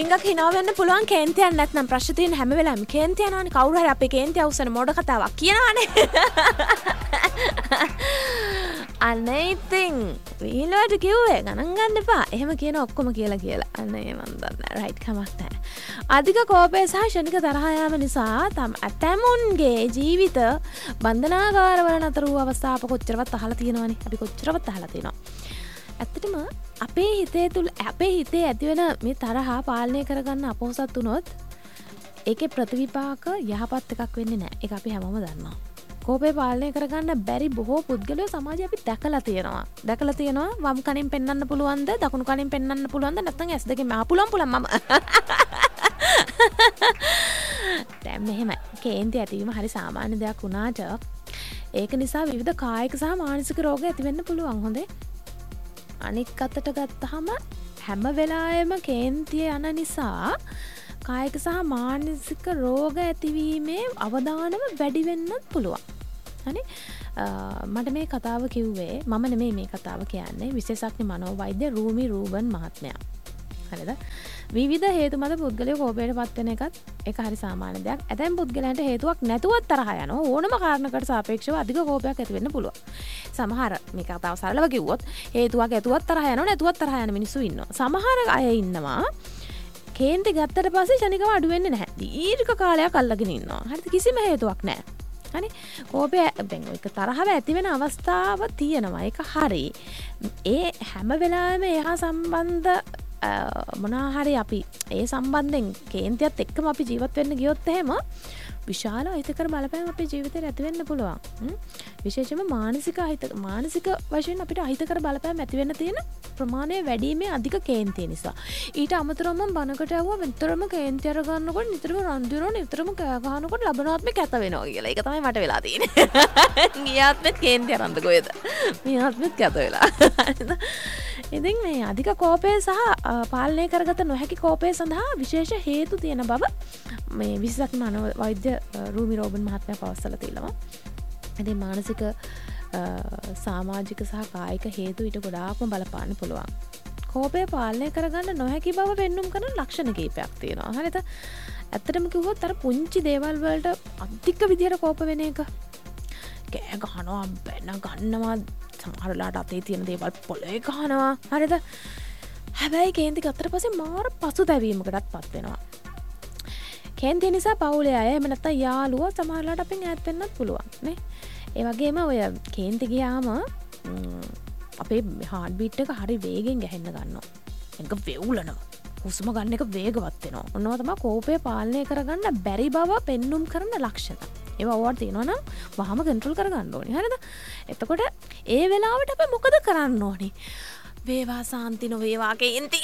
ටිකක් hina වෙන්න පුළුවන් කේන්තියක් නැත්නම් ප්‍රශ්න තියෙන හැම වෙලාවෙම කේන්තිය යනවනේ කවුරු හරි අපේ කේන්තිය අවසන මොඩ කතාවක් කියනවනේ අනේ ඉතින් වීලවට කිව්වේ ගණන් ගන්න එපා එහෙම කියන ඔක්කොම කියලා අනේ මන් දන්නේ රයිට් කමක් නැහැ අධික කෝපය සහ ෂණික තරහ යාම නිසා ඇතැමුන්ගේ ජීවිත බන්ධනාගාරවල නතර වූ අවස්ථා අප කොච්චරවත් අහලා තියෙනවනේ අපි කොච්චරවත් අහලා තියෙනවා ඇත්තටම අපේ හිතේ ඇතිවෙන මේ තරහා පාලනය කරගන්න අපොහසත් වුණොත් ඒකේ ප්‍රතිවිපාක යහපත් එකක් වෙන්නේ නැහැ. ඒක අපි හැමෝම දන්නවා. කෝපය පාලනය කරගන්න බැරි බොහෝ පුද්ගලයෝ සමාජයේ අපි දැකලා තියෙනවා. වම් කනින් පෙන්වන්න පුළුවන්ද? දකුණු කනින් පෙන්වන්න පුළුවන්ද? නැත්නම් S දෙකෙන් පුළුවන් මම. දැන් මෙහෙම කේන්ති ඇතිවීම හරි සාමාන්‍ය දෙයක් වුණාට ඒක නිසා විවිධ කායික සහ මානසික රෝග ඇති වෙන්න පුළුවන්. හොඳේ. අනික් අතට ගත්තහම හැම වෙලාවෙම කේන්තිය යන නිසා කායික සහ මානසික රෝග ඇතිවීමේ අවදානම වැඩි වෙන්නත් පුළුවන්. හරි? මට මේ කතාව කිව්වේ මම නෙමෙයි මේ කතාව කියන්නේ විශේෂඥ මනෝවෛද්‍ය රූමි රූබන් මහත්මයා. හරිද? විවිධ හේතු මත පුද්ගලයා කෝපයට පත් වෙන එකත් ඒක හරි සාමාන්‍ය දෙයක්. ඇතැම් පුද්ගලයන්ට හේතුවක් නැතුවත් තරහ යනවා. ඕනම කාරණයකට සාපේක්ෂව අධික කෝපයක් ඇති වෙන්න පුළුවන්. සමහර මේ කතාව සරලව කිව්වොත් හේතුවක් ඇතුවත් තරහ යනවා නැතුවත් තරහ යන මිනිස්සු ඉන්නවා. සමහර අය ඉන්නවා කේන්ති ගත්තට පස්සේ ශනිකව අඩු වෙන්නේ නැහැ. දීර්ඝ කාලයක් අල්ලගෙන ඉන්නවා. හරිද? කිසිම හේතුවක් නැහැ. හරි? කෝපය දැන් ඔයක තරහව ඇති වෙන අවස්ථාව තියෙනවා. ඒක හරි. ඒ හැම වෙලාවෙම එහා සම්බන්ධ මොනාහරි අපි ඒ සම්බන්ධයෙන් කේන්තියත් එක්කම අපි ජීවත් වෙන්න ගියොත් එහෙම විශාල අහිතකර බලපෑම් අපේ ජීවිතේට ඇති වෙන්න පුළුවන්. විශේෂයෙන්ම මානසික වශයෙන් අපිට අහිතකර බලපෑම් ඇති වෙන්න තියෙන ප්‍රමාණය වැඩිීමේ අධික කේන්තිය නිසා. ඊට අමතරව මම බනකට ඇහුවා විතරම කේන්තිය අර ගන්නකොට නිතරම රණ්ඩු වෙනවා නිතරම කෑ ගහනකොට ලබනාත්මේ කැත වෙනවා කියලා. ඒක තමයි මට වෙලා තියෙන්නේ. ගියාත්මෙත් කේන්තිය අරන්ද කොහෙද? මේ ආත්මෙත් කැත වෙලා. ඉතින් මේ අධික කෝපය සහ පාලනය කරගත නොහැකි කෝපය සඳහා විශේෂ හේතු තියෙන බව මේ විශේෂඥ මනෝවෛද්‍ය රූමි රෝබන් මහත්මයා පවසලා තියෙනවා. ඉතින් මානසික සමාජික සහ කායික හේතු ඊට ගොඩාක්ම බලපාන්න පුළුවන්. කෝපය පාලනය කරගන්න නොහැකි බව පෙන්눔 කරන ලක්ෂණ කිහිපයක් තියෙනවා. හරිද? ඇත්තටම කිව්වොත් අර පුංචි දේවල් වලට අධික විදියට කෝප වෙන එක. කෑ ගහනවා, බැන ගන්නවා, සමහරලාට අතේ තියෙන දේවල් පොළේ ගහනවා. හරිද? හැබැයි කේන්ති ගත්තට පස්සේ මාර පසුතැවීමකටත් පත් වෙනවා. කේන්ති නිසා පවුලේ අය එහෙම නැත්නම් යාළුවෝ සමහරලාට අපෙන් ඈත් වෙන්නත් පුළුවන් නේ. ඒ වගේම ඔය කේන්ති ගියාම අපේ හાર્ට් බීට් එක හරි වේගෙන් ගැහෙන්න ගන්නවා. ඒක වෙවුලනවා. හුස්ම ගන්න එක වේගවත් වෙනවා. ඔන්නවා තමයි කෝපය පාලනය කරගන්න බැරි බව පෙන්눔 කරන ලක්ෂණ. ඒවා ඕවට තියෙනවා නම් වහම කන්ට්‍රෝල් කරගන්න ඕනේ. හරිද? එතකොට ඒ වෙලාවට අපි මොකද කරන්න ඕනේ? වේවා සාන්ති නොවේවා කේන්ති.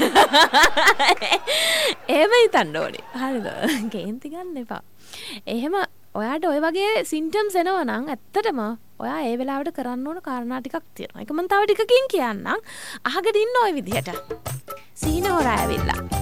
එහෙම හිතන්න ඕනේ. හරිද? කේන්ති ගන්න එපා. එහෙම ඔයාට ඔය වගේ සිම්ප්ටම්ස් එනවා නම් ඇත්තටම ඔයා ඒ වෙලාවට කරන්න ඕන කාරණා ටිකක් තියෙනවා. ඒක මම තව ටිකකින් කියන්නම්. අහගෙන ඉන්න ඔය විදිහට. සීන හොරා ඇවිල්ලා.